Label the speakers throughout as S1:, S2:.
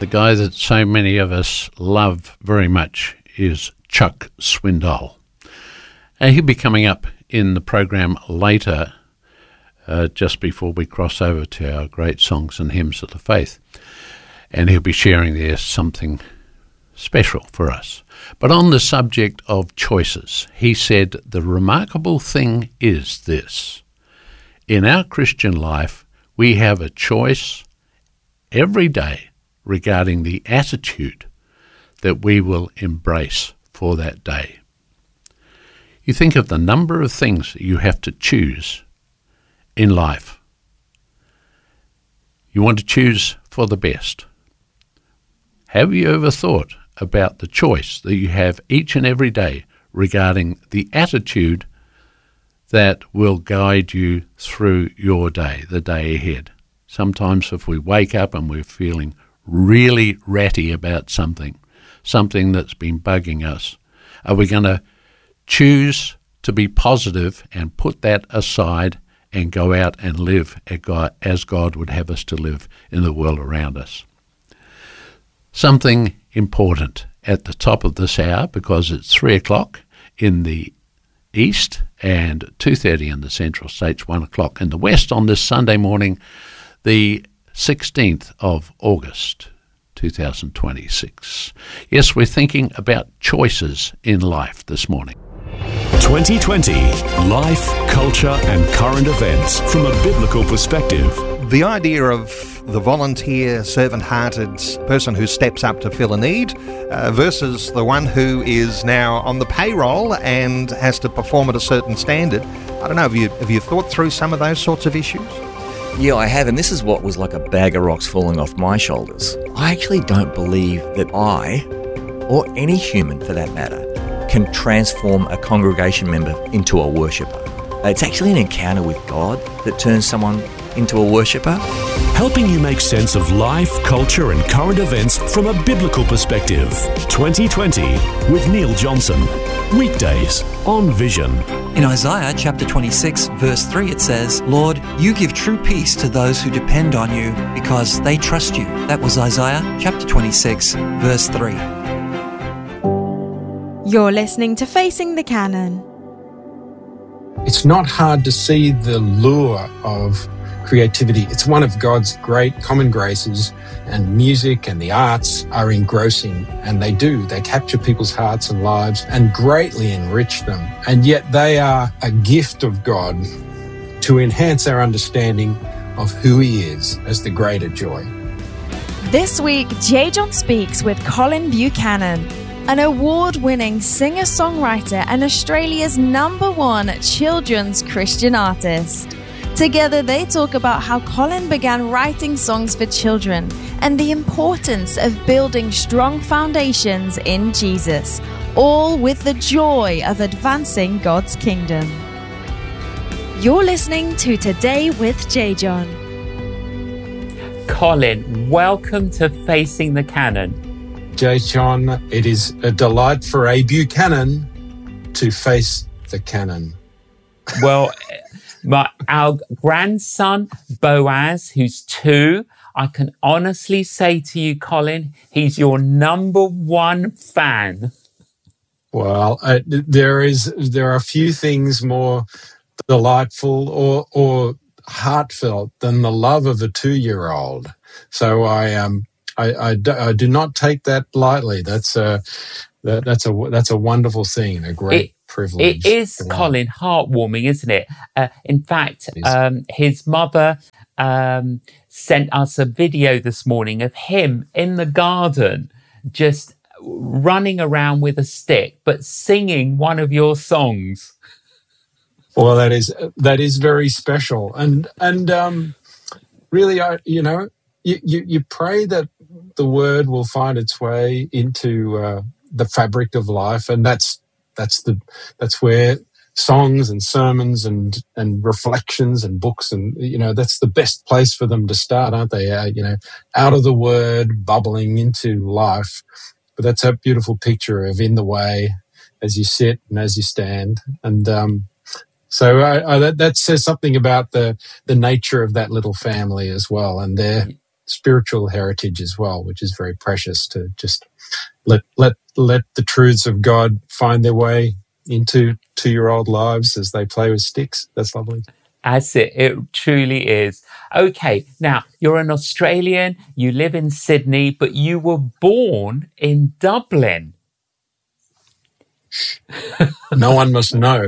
S1: The guy that so many of us love very much is Chuck Swindoll. He'll be coming up in the program later, just before we cross over to our great songs and hymns of the faith. And he'll be sharing there something special for us. But on the subject of choices, he said, the remarkable thing is this. In our Christian life, we have a choice every day regarding the attitude that we will embrace for that day. You think of the number of things that you have to choose in life. You want to choose for the best. Have you ever thought about the choice that you have each and every day regarding the attitude that will guide you through your day, the day ahead? Sometimes if we wake up and we're feeling really ratty about something that's been bugging us, are we going to choose to be positive and put that aside and go out and live as God would have us to live in the world around us? Something important at the top of this hour, because it's 3 o'clock in the east and 2:30 in the central states, 1 o'clock in the west on this Sunday morning, the 16th of August, 2026. Yes, we're thinking about choices in life this morning.
S2: 2020, life, culture and current events from a biblical perspective.
S3: The idea of the volunteer, servant-hearted person who steps up to fill a need versus the one who is now on the payroll and has to perform at a certain standard. I don't know, have you thought through some of those sorts of issues?
S4: Yeah, I have, and this is what was like a bag of rocks falling off my shoulders. I actually don't believe that I, or any human for that matter, can transform a congregation member into a worshipper. It's actually an encounter with God that turns someone into a worshipper.
S2: Helping you make sense of life, culture and current events from a biblical perspective. 2020 with Neil Johnson. Weekdays on Vision.
S5: In Isaiah chapter 26 verse 3 it says, "Lord, you give true peace to those who depend on you because they trust you." That was Isaiah chapter 26 verse 3.
S6: You're listening to Facing the Canon.
S7: It's not hard to see the lure of creativity. It's one of God's great common graces, and music and the arts are engrossing, and they capture people's hearts and lives and greatly enrich them. And yet they are a gift of God to enhance our understanding of who He is as the greater joy.
S6: This week, J. John speaks with Colin Buchanan, an award-winning singer-songwriter and Australia's #1 children's Christian artist. Together, they talk about how Colin began writing songs for children and the importance of building strong foundations in Jesus, all with the joy of advancing God's kingdom. You're listening to Today with J. John.
S8: Colin, welcome to Facing the Canon.
S7: J. John, it is a delight for a Buchanan to face the canon.
S8: Well, our grandson, Boaz, who's 2, I can honestly say to you, Colin, he's your #1 fan.
S7: Well, there are few things more delightful or heartfelt than the love of a 2-year-old. So I do not take that lightly. That's a wonderful thing, a great privilege.
S8: It is, Colin, heartwarming, isn't it? In fact, his mother sent us a video this morning of him in the garden, just running around with a stick, but singing one of your songs.
S7: Well, that is very special, and really, you pray that the word will find its way into the fabric of life, and that's where songs and sermons and reflections and books and that's the best place for them to start, aren't they? Out of the word, bubbling into life. But that's a beautiful picture of in the way as you sit and as you stand, and so that says something about the nature of that little family as well, and spiritual heritage as well, which is very precious to just let the truths of God find their way into 2-year-old lives as they play with sticks. That's lovely.
S8: As it truly is. Okay, now you're an Australian, you live in Sydney, but you were born in Dublin.
S7: No one must know.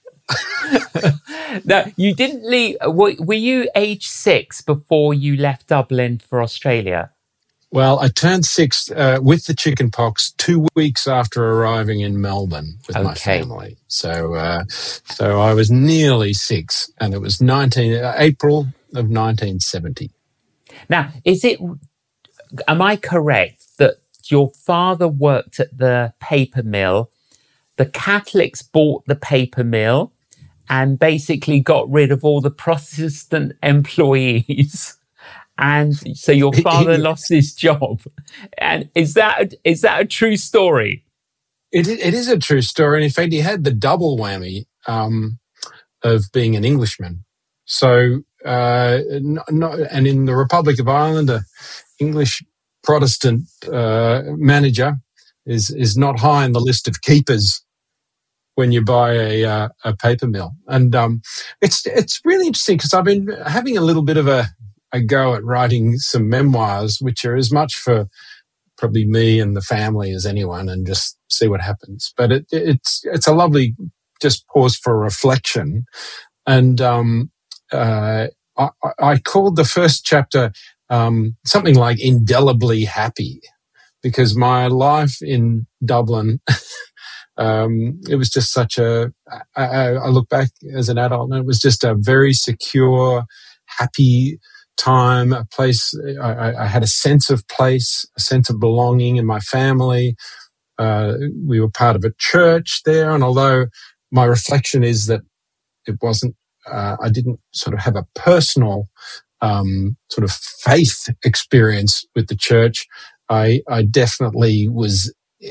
S8: No, you didn't leave. Were you age 6 before you left Dublin for Australia?
S7: Well, I turned 6 with the chicken pox 2 weeks after arriving in Melbourne with my family. So I was nearly 6, and it was April of 1970.
S8: Now, am I correct that your father worked at the paper mill, the Catholics bought the paper mill and basically got rid of all the Protestant employees? And so your father lost his job. And is that a true story?
S7: It is a true story. And in fact, he had the double whammy of being an Englishman. So, and in the Republic of Ireland, an English Protestant manager is not high on the list of keepers when you buy a paper mill. And it's really interesting because I've been having a little bit of a go at writing some memoirs, which are as much for probably me and the family as anyone, and just see what happens. But it's a lovely just pause for reflection. And I called the first chapter something like Indelibly Happy, because my life in Dublin, it was just such I look back as an adult and it was just a very secure, happy time, a place. I had a sense of place, a sense of belonging in my family. We were part of a church there. And although my reflection is that it wasn't, I didn't sort of have a personal sort of faith experience with the church, I definitely was,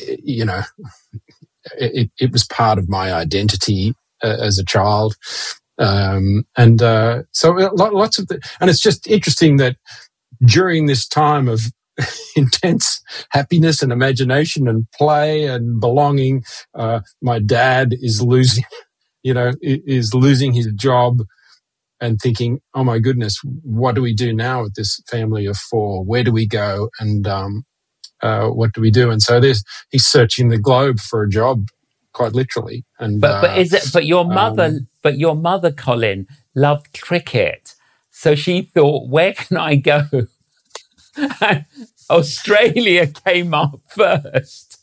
S7: it was part of my identity as a child. So lots of and it's just interesting that during this time of intense happiness and imagination and play and belonging, my dad is losing his job and thinking, oh my goodness, what do we do now with this family of 4? Where do we go? And what do we do? And so he's searching the globe for a job, quite literally. And
S8: but your mother, Colin, loved cricket, so she thought, where can I go? And Australia came up first.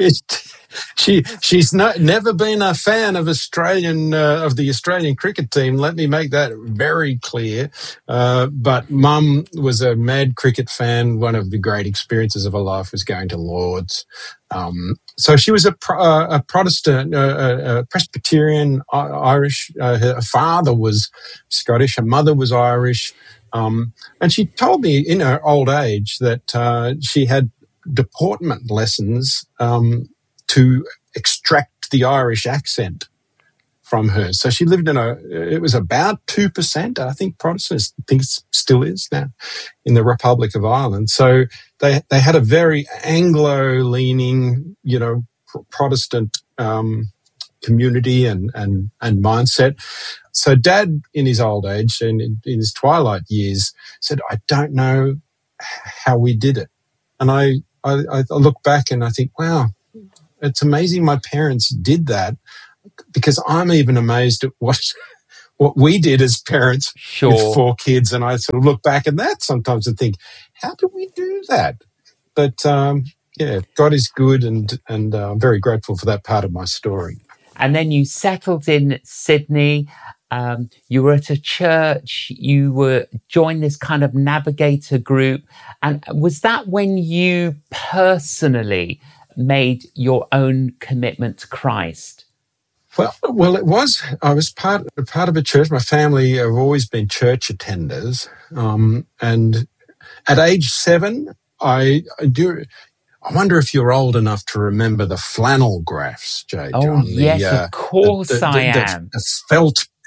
S7: She's never been a fan of the Australian cricket team. Let me make that very clear. But Mum was a mad cricket fan. One of the great experiences of her life was going to Lord's. So she was a Protestant, a Presbyterian, Irish. Her father was Scottish. Her mother was Irish. And she told me in her old age that she had deportment lessons to extract the Irish accent from her. So she lived it was about 2%, I think, Protestants. I think it still is now, in the Republic of Ireland. So they had a very Anglo-leaning, Protestant community and mindset. So Dad, in his old age and in his twilight years, said, I don't know how we did it. And I look back and I think, wow, it's amazing my parents did that, because I'm even amazed at what we did as parents with 4 kids. And I sort of look back at that sometimes and think, how did we do that? But God is good, and I'm very grateful for that part of my story.
S8: And then you settled in Sydney. You were at a church. You joined this kind of navigator group. And was that when you personally made your own commitment to Christ?
S7: Well, it was. I was part of a church. My family have always been church attenders. And at age 7, I wonder if you're old enough to remember the flannel graphs, J. John.
S8: Oh, yes, of course I am.
S7: The felt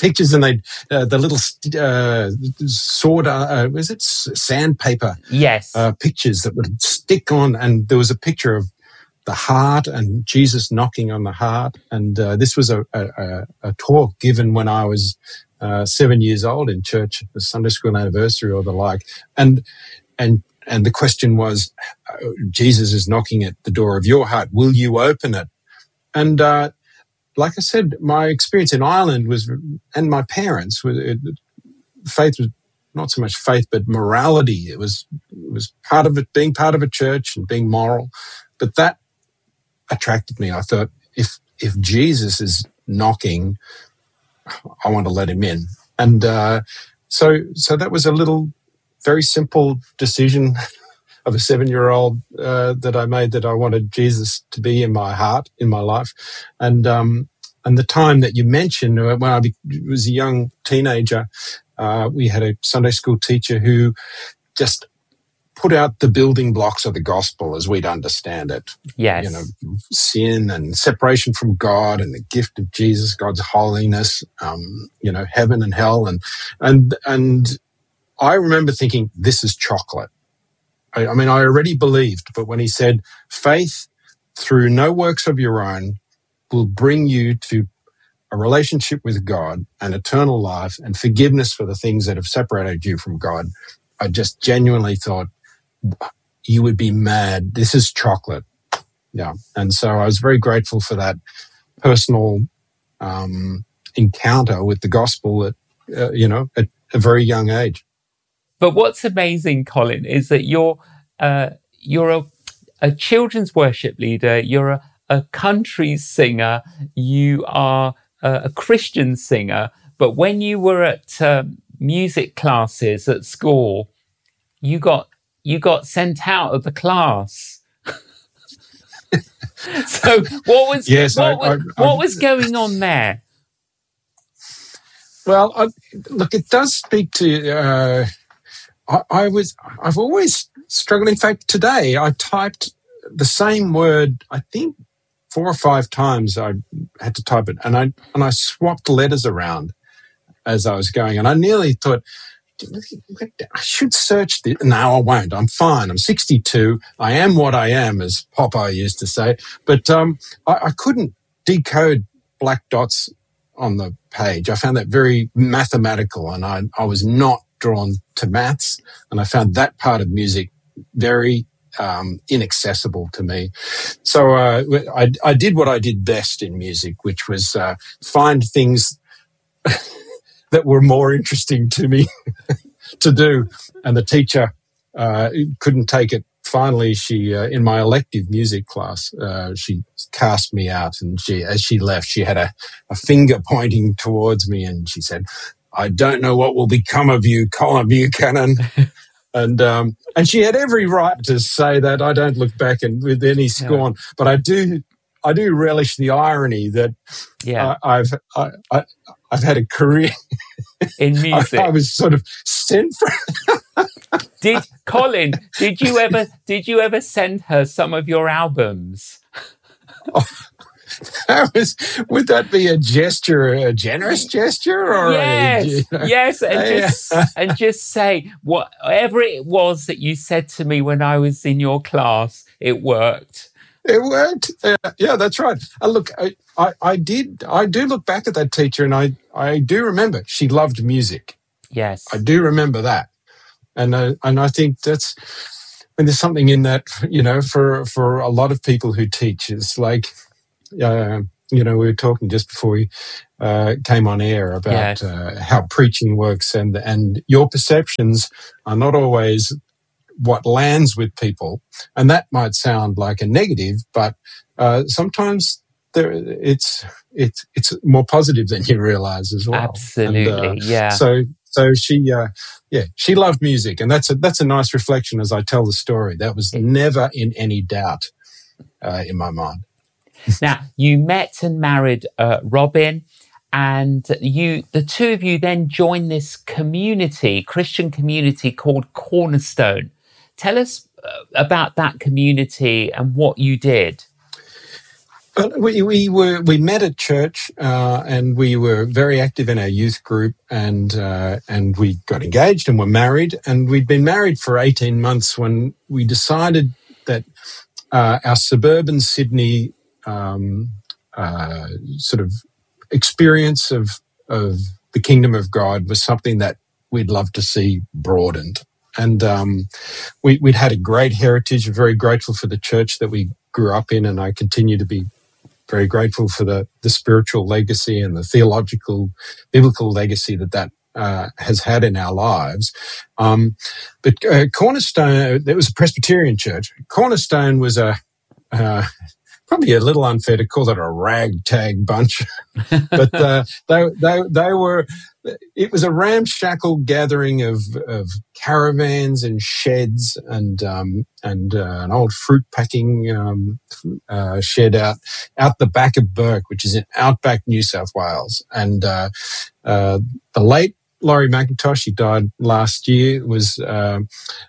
S7: pictures, and they the little sword, was it sandpaper?
S8: Yes.
S7: Pictures that would stick on, and there was a picture of the heart and Jesus knocking on the heart. And this was a talk given when I was 7 years old in church, the Sunday school anniversary or the like. And the question was, Jesus is knocking at the door of your heart. Will you open it? And like I said, my experience in Ireland was, and my parents, faith was not so much faith, but morality. It was part of it, being part of a church and being moral. But that attracted me. I thought, if Jesus is knocking, I want to let him in. And so that was a little, very simple decision of a 7-year-old that I made, that I wanted Jesus to be in my heart, in my life. And the time that you mentioned, when I was a young teenager, we had a Sunday school teacher who just put out the building blocks of the gospel as we'd understand it.
S8: Yes.
S7: You know, sin and separation from God and the gift of Jesus, God's holiness, you know, heaven and hell. And I remember thinking, this is chocolate. I mean, I already believed, but when he said, faith through no works of your own will bring you to a relationship with God and eternal life and forgiveness for the things that have separated you from God, I just genuinely thought, you would be mad. This is chocolate. Yeah. And so I was very grateful for that personal encounter with the gospel at a very young age.
S8: But what's amazing, Colin, is that you're a children's worship leader, you're a country singer, you are a Christian singer, but when you were at music classes at school, you got sent out of the class. So what was going on there?
S7: Well, look, it does speak to. I've always struggled. In fact, today I typed the same word, I think 4 or 5 times. I had to type it, and I swapped letters around as I was going, and I nearly thought, I should search this. No, I won't. I'm fine. I'm 62. I am what I am, as Popeye used to say. But I couldn't decode black dots on the page. I found that very mathematical, and I was not drawn to maths, and I found that part of music very inaccessible to me. So I did what I did best in music, which was find things that were more interesting to me to do. And the teacher couldn't take it. Finally, she in my elective music class, she cast me out, and as she left, she had a finger pointing towards me, and she said, "I don't know what will become of you, Colin Buchanan." And she had every right to say that. I don't look back with any scorn, but I do relish the irony that I've had a career
S8: in music.
S7: I was sort of sent for.
S8: Did you ever send her some of your albums?
S7: Oh, would that be a gesture, a generous gesture, or
S8: yes, and just say whatever it was that you said to me when I was in your class. It worked.
S7: It worked. Yeah, that's right. Look, I do look back at that teacher, and I do remember she loved music.
S8: Yes,
S7: I do remember that, and I think that's. I mean, there's something in that, for a lot of people who teach. It's like, we were talking just before we came on air about how preaching works, and your perceptions are not always what lands with people, and that might sound like a negative, but sometimes it's more positive than you realize as well.
S8: Absolutely,
S7: So she loved music, and that's a nice reflection as I tell the story. That was never in any doubt in my mind.
S8: Now, you met and married Robin, and the two of you then joined this Christian community called Cornerstone. Tell us about that community and what you did.
S7: We met at church, and we were very active in our youth group, and we got engaged and were married, and we'd been married for 18 months when we decided that our suburban Sydney sort of experience of the kingdom of God was something that we'd love to see broadened. And we'd had a great heritage, very grateful for the church that we grew up in, and I continue to be very grateful for the spiritual legacy and the theological, biblical legacy that has had in our lives. But Cornerstone, it was a Presbyterian church. Cornerstone was probably a little unfair to call it a ragtag bunch, but they were. It was a ramshackle gathering of caravans and sheds and an old fruit packing shed out the back of Bourke, which is in outback New South Wales. And the late Laurie McIntosh, he died last year, was a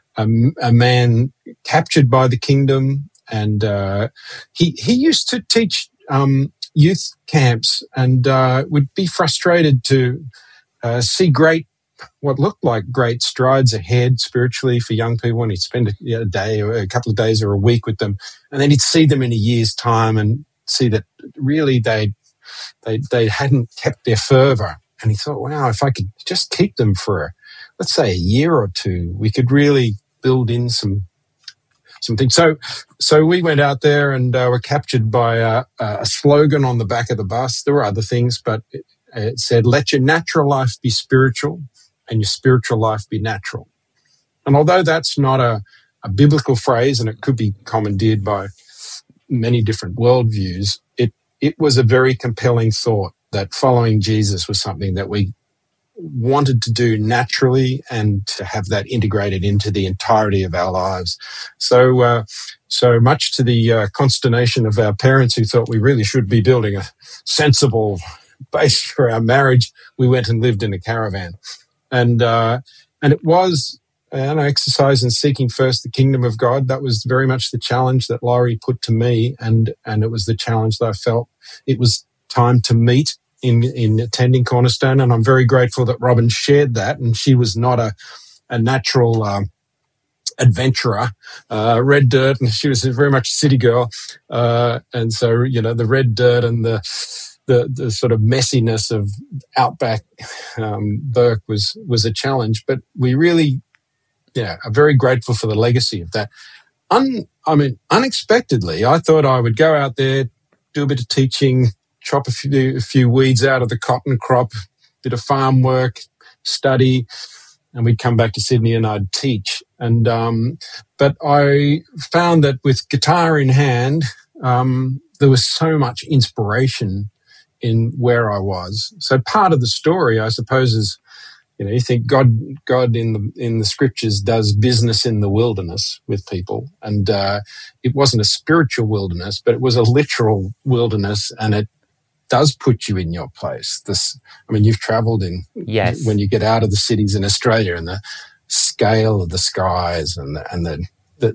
S7: man captured by the kingdom, and he used to teach youth camps, and would be frustrated to see what looked like great strides ahead spiritually for young people, and he'd spend a day or a couple of days or a week with them, and then he'd see them in a year's time and see that really they hadn't kept their fervour. And he thought, wow, if I could just keep them for, let's say, a year or two, we could really build in some things. So we went out there and were captured by a slogan on the back of the bus. There were other things, but it said, "Let your natural life be spiritual and your spiritual life be natural." And although that's not a biblical phrase, and it could be commandeered by many different worldviews, it was a very compelling thought that following Jesus was something that we wanted to do naturally and to have that integrated into the entirety of our lives. So much to the consternation of our parents, who thought we really should be building a sensible base for our marriage, we went and lived in a caravan. And it was an exercise in seeking first the kingdom of God. That was very much the challenge that Laurie put to me, and it was the challenge that I felt it was time to meet in attending Cornerstone. And I'm very grateful that Robin shared that, and she was not a natural adventurer, red dirt, and she was very much a city girl. And so, the red dirt and the sort of messiness of outback Bourke was a challenge, but we really, are very grateful for the legacy of that. Unexpectedly, I thought I would go out there, do a bit of teaching, chop a few weeds out of the cotton crop, bit of farm work, study, and we'd come back to Sydney and I'd teach. And but I found that with guitar in hand, there was so much inspiration in where I was. So part of the story, I suppose, is, you think God in the scriptures does business in the wilderness with people, and it wasn't a spiritual wilderness, but it was a literal wilderness, and it does put you in your place. You've travelled in,
S8: yes,
S7: when you get out of the cities in Australia, and the scale of the skies and the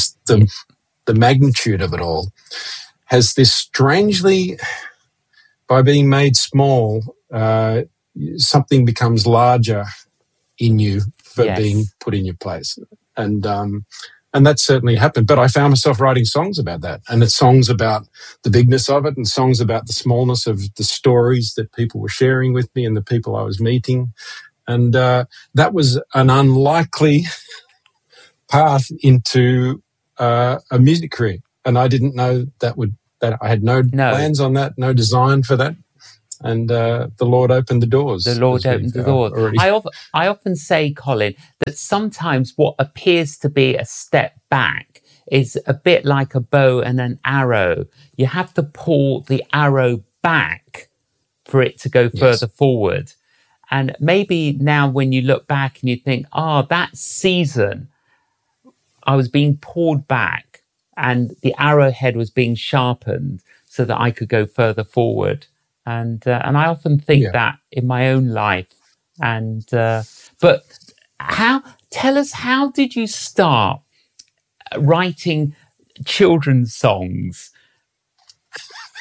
S7: magnitude of it all has this strangely, by being made small, something becomes larger in you for being put in your place. And that certainly happened. But I found myself writing songs about that, and it's songs about the bigness of it, and songs about the smallness of the stories that people were sharing with me and the people I was meeting. And that was an unlikely path into a music career. And I didn't know that I had no plans on that, no design for that. And the Lord opened the doors.
S8: The Lord opened the doors. I often say, Colin, that sometimes what appears to be a step back is a bit like a bow and an arrow. You have to pull the arrow back for it to go further forward. And maybe now when you look back and you think, that season, I was being pulled back and the arrowhead was being sharpened so that I could go further forward. And I often think that in my own life. And but tell us, how did you start writing children's songs?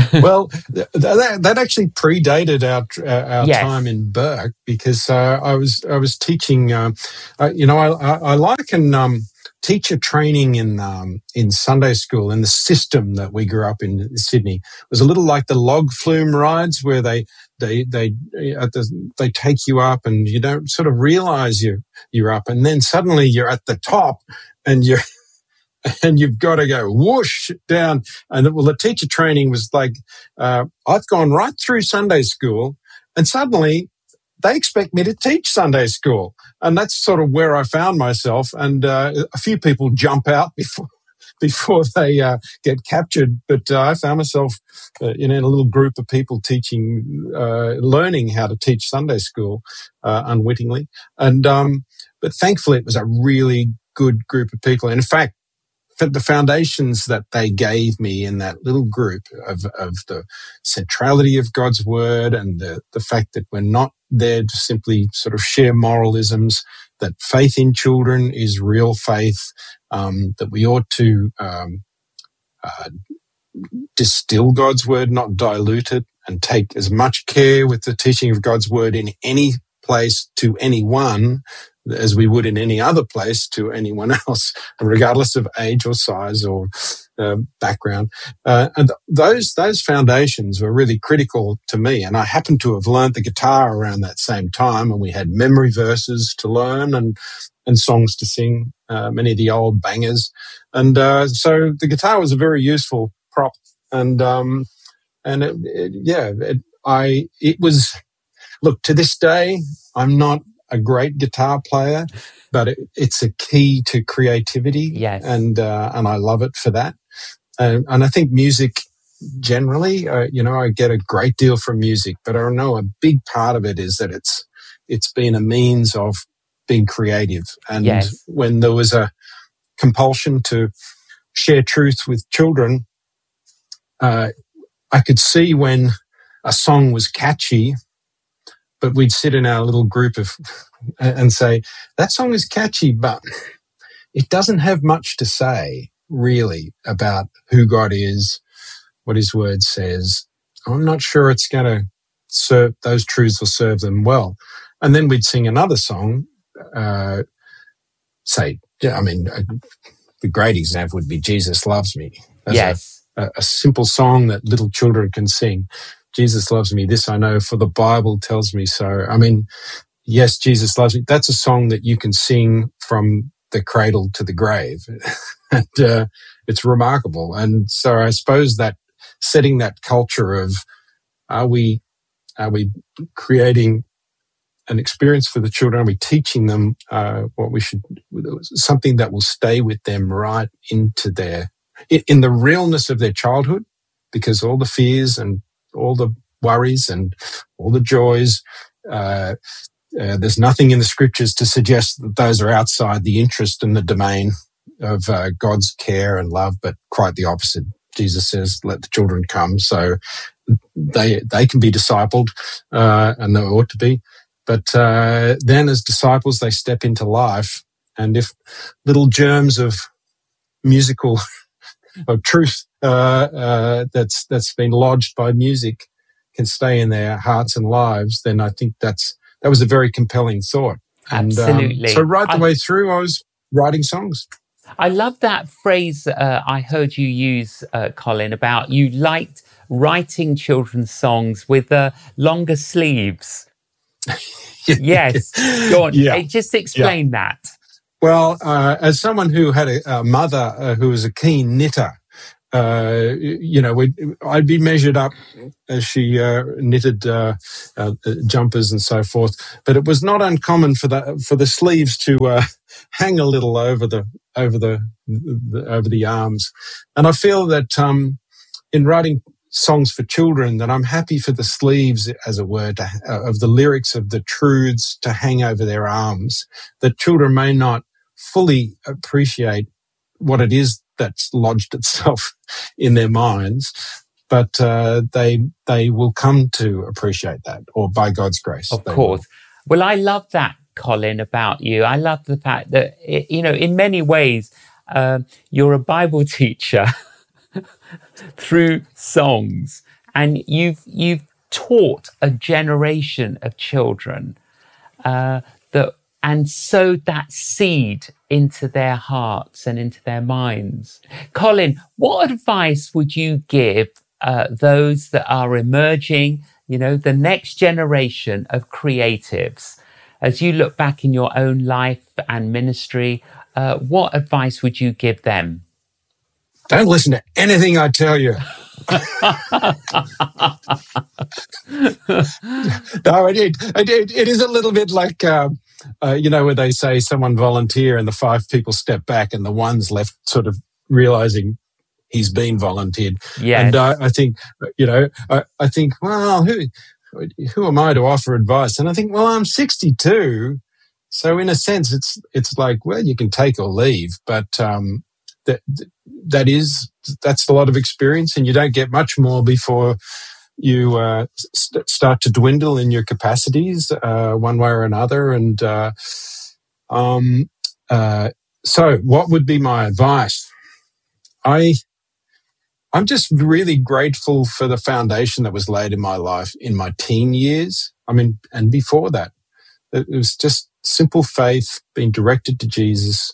S7: Well, that actually predated our
S8: Yes.
S7: time in Burke, because I was teaching. I liken teacher training in Sunday school, in the system that we grew up in Sydney, was a little like the log flume rides, where they take you up and you don't sort of realize you're up, and then suddenly you're at the top and you've got to go whoosh down. And well, the teacher training was like, I've gone right through Sunday school and suddenly they expect me to teach Sunday school. And that's sort of where I found myself. And a few people jump out before they get captured. But I found myself in a little group of people learning how to teach Sunday school unwittingly. And but thankfully, it was a really good group of people. And in fact, the foundations that they gave me in that little group of the centrality of God's word, and the fact that we're not there to simply sort of share moralisms, that faith in children is real faith, that we ought to distill God's word, not dilute it, and take as much care with the teaching of God's word in any place to anyone as we would in any other place to anyone else, regardless of age or size or background. And those foundations were really critical to me. And I happened to have learned the guitar around that same time, and we had memory verses to learn and songs to sing, many of the old bangers. And so the guitar was a very useful prop. And it was, look, to this day, I'm not a great guitar player, but it's a key to creativity.
S8: Yes.
S7: And I love it for that. And I think music generally, I get a great deal from music, but I know a big part of it is that it's been a means of being creative. And
S8: yes.
S7: When there was a compulsion to share truth with children, I could see when a song was catchy, but we'd sit in our little group and say, that song is catchy, but it doesn't have much to say, really, about who God is, what his word says. I'm not sure it's going to serve, those truths will serve them well. And then we'd sing another song, the great example would be Jesus Loves Me. That's
S8: yes.
S7: A simple song that little children can sing. Jesus loves me, this I know, for the Bible tells me so. I mean, yes, Jesus loves me. That's a song that you can sing from the cradle to the grave. And it's remarkable. And so I suppose that setting that culture of are we creating an experience for the children? Are we teaching them something that will stay with them right into in the realness of their childhood? Because all the fears and all the worries and all the joys, there's nothing in the scriptures to suggest that those are outside the interest and the domain of God's care and love, but quite the opposite. Jesus says, let the children come. So they can be discipled, and they ought to be. But then as disciples, they step into life. And if little germs of musical of truth that's been lodged by music can stay in their hearts and lives, then I think that was a very compelling thought.
S8: Absolutely.
S7: And so right the way through, I was writing songs.
S8: I love that phrase I heard you use, Colin, about you liked writing children's songs with longer sleeves. Yes. Go on.
S7: Yeah.
S8: Just explain that.
S7: Well, as someone who had a mother who was a keen knitter, I'd be measured up as she knitted jumpers and so forth. But it was not uncommon for the sleeves to hang a little over the arms. And I feel that in writing songs for children, that I'm happy for the sleeves, as it were, of the lyrics of the truths to hang over their arms, that children may not fully appreciate what it is that's lodged itself in their minds, but they will come to appreciate that, or by God's grace.
S8: Of course. Well, I love that, Colin, about you. I love the fact that, in many ways, you're a Bible teacher through songs. and you've taught a generation of children and sowed that seed into their hearts and into their minds. Colin, what advice would you give those that are emerging, the next generation of creatives? As you look back in your own life and ministry, what advice would you give them?
S7: Don't listen to anything I tell you. No, it is a little bit like, where they say someone volunteer and the 5 people step back and the one's left sort of realizing he's been volunteered.
S8: Yes.
S7: And I think, I think, well, who am I to offer advice? And I think, well, I'm 62. So in a sense, it's like, well, you can take or leave, but that's a lot of experience, and you don't get much more before you start to dwindle in your capacities one way or another. And so what would be my advice? I'm just really grateful for the foundation that was laid in my life in my teen years. And before that, it was just simple faith, being directed to Jesus,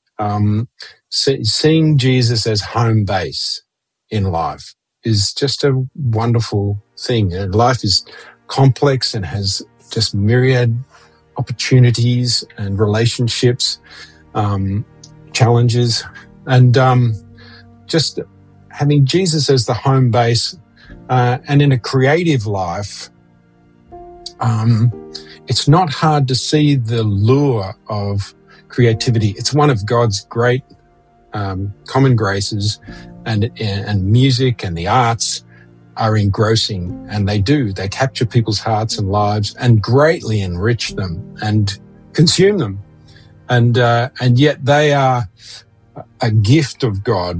S7: seeing Jesus as home base in life is just a wonderful thing. And life is complex and has just myriad opportunities and relationships, challenges, and just having Jesus as the home base, and in a creative life, it's not hard to see the lure of creativity. It's one of God's great common graces, and music and the arts are engrossing, and they capture people's hearts and lives and greatly enrich them and consume them, and yet they are a gift of God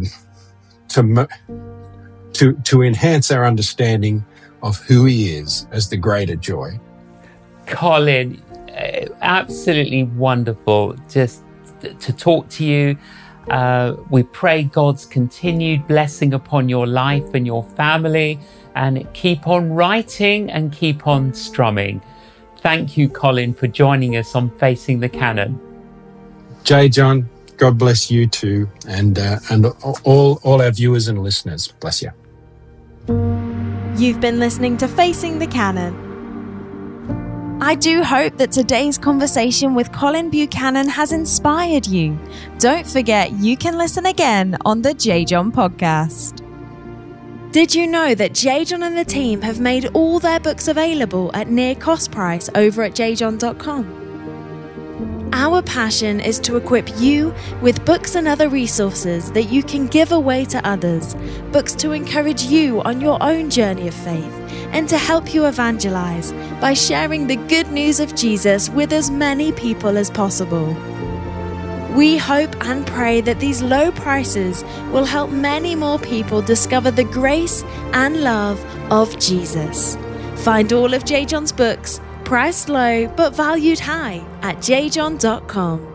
S7: to enhance our understanding of who He is as the greater joy.
S8: Colin, absolutely wonderful just to talk to you. We pray God's continued blessing upon your life and your family, and keep on writing and keep on strumming. Thank you, Colin, for joining us on Facing the Canon.
S7: J. John, God bless you too, and all our viewers and listeners. Bless you.
S6: You've been listening to Facing the Canon. I do hope that today's conversation with Colin Buchanan has inspired you. Don't forget, you can listen again on the J. John podcast. Did you know that J. John and the team have made all their books available at near cost price over at jjohn.com? Our passion is to equip you with books and other resources that you can give away to others, books to encourage you on your own journey of faith, and to help you evangelize by sharing the good news of Jesus with as many people as possible. We hope and pray that these low prices will help many more people discover the grace and love of Jesus. Find all of J. John's books, priced low but valued high, at jjohn.com.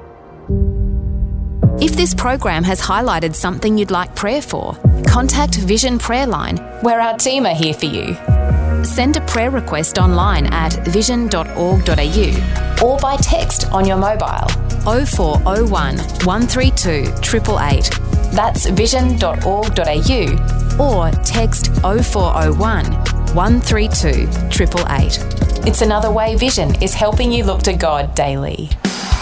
S9: If this program has highlighted something you'd like prayer for, contact Vision Prayer Line, where our team are here for you. Send a prayer request online at vision.org.au or by text on your mobile 0401 132 888. That's vision.org.au or text 0401 132 888. It's another way Vision is helping you look to God daily.